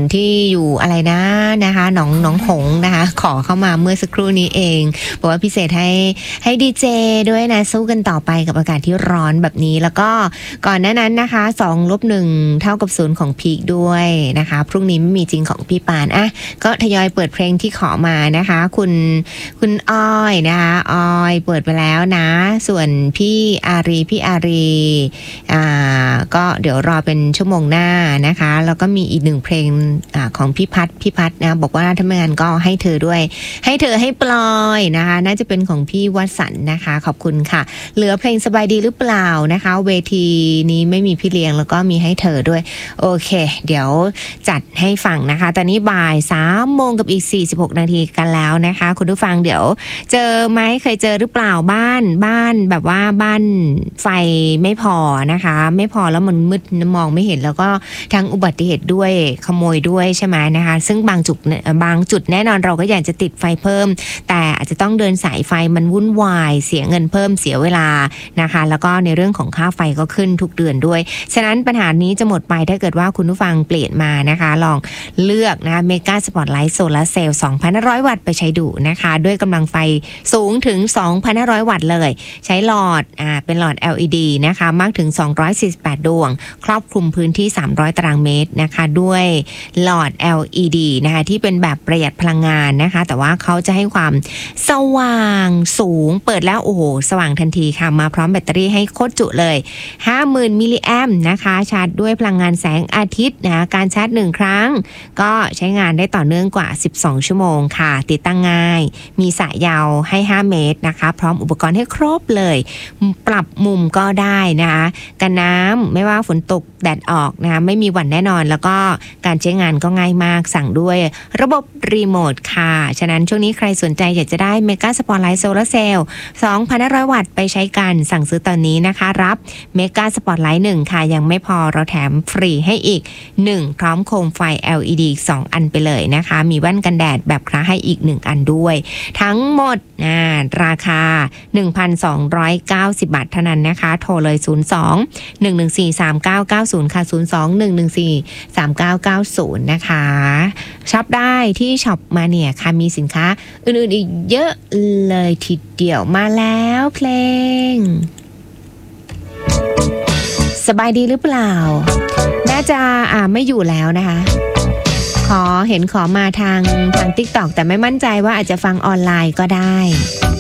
ที่อยู่อะไรนะนะคะหนองหงนะคะขอเข้ามาเมื่อสักครู่นี้เองบอกว่าพิเศษให้ดีเจด้วยนะสู้กันต่อไปกับอากาศที่ร้อนแบบนี้แล้วก็ก่อนหน้านั้นนะคะ2-1เท่ากับ0ของพีคด้วยนะคะพรุ่งนี้ไม่มีจริงของพี่ปานก็ทยอยเปิดเพลงที่ขอมานะคะคุณอ้อยนะคะอ้อยเปิดไปแล้วนะส่วนพี่อารีก็เดี๋ยวรอเป็นชั่วโมงหน้านะคะแล้วก็มีอีก1เพลงของพี่พัดนะบอกว่าถ้าไม่งั้นก็ให้เธอด้วยให้เธอให้ปลอยนะคะน่าจะเป็นของพี่วสันต์นะคะขอบคุณค่ะเหลือเพลงสบายดีหรือเปล่านะคะเวทีนี้ไม่มีพี่เลี้ยงแล้วก็มีให้เธอด้วยโอเคเดี๋ยวจัดให้ฟังนะคะตอนนี้บ่าย 3:00 นกับอีก46 นาทีกันแล้วนะคะคุณผู้ฟังเดี๋ยวเจอไหมเคยเจอหรือเปล่าบ้านแบบว่าบ้านไฟไม่พอนะคะไม่พอแล้วมันมืดมองไม่เห็นแล้วก็ทั้งอุบัติเหตุด้วยขโมยด้วยใช่ไหมนะคะซึ่งบางจุดแน่นอนเราก็อยากจะติดไฟเพิ่มแต่อาจจะต้องเดินสายไฟมันวุ่นวายเสียเงินเพิ่มเสียเวลานะคะแล้วก็ในเรื่องของค่าไฟก็ขึ้นทุกเดือนด้วยฉะนั้นปัญหานี้จะหมดไปถ้าเกิดว่าคุณผู้ฟังเปลี่ยนมานะคะลองเลือกนะเมกาสปอตไลท์โซลาร์เซลล์ 2,500 วัตต์ไปใช้ดูนะคะด้วยกำลังไฟสูงถึง 2,500 วัตต์เลยใช้หลอดเป็นหลอด LED นะคะมากถึง248ดวงครอบคลุมพื้นที่300ตารางเมตรนะคะด้วยหลอด LED นะคะที่เป็นแบบประหยัดพลังงานนะคะแต่ว่าเขาจะให้ความสว่างสูงเปิดแล้วโอ้โหสว่างทันทีค่ะมาพร้อมแบตเตอรี่ให้โคตรจุเลย 50,000 มิลลิแอมป์นะคะชาร์จด้วยพลังงานแสงอาทิตย์นะคะการชาร์จ1ครั้งก็ใช้งานได้ต่อเนื่องกว่า12ชั่วโมงค่ะติดตั้งง่ายมีสายยาวให้5เมตรนะคะพร้อมอุปกรณ์ให้ครบเลยปรับมุมก็ได้นะคะกันน้ำไม่ว่าฝนตกแดดออกนะคะไม่มีหวั่นแน่นอนแล้วก็การใช้งานก็ง่ายมากสั่งด้วยระบบรีโมทค่ะฉะนั้นช่วงนี้ใครสนใจอยากจะได้เมกาสปอตไลท์โซลาร์เซลล์ 2,500 วัตต์ไปใช้กันสั่งซื้อตอนนี้นะคะรับเมกาสปอตไลท์1ค่ะยังไม่พอเราแถมฟรีให้อีก1พร้อมโคมไฟ LED อีก2อันไปเลยนะคะมีแว่นกันแดดแบบคล้าให้อีก1อันด้วยทั้งหมดราคา 1,290 บาทเท่านั้นนะคะโทรเลย02-114-3990ค่ะ02-114-3990นะคะช็อปได้ที่ช็อปมาเนี่ยค่ะมีสินค้าอื่นๆอีกเยอะเลยทีเดียวมาแล้วเพลงสบายดีหรือเปล่าน่าจะไม่อยู่แล้วนะคะขอมาทาง TikTok แต่ไม่มั่นใจว่าอาจจะฟังออนไลน์ก็ได้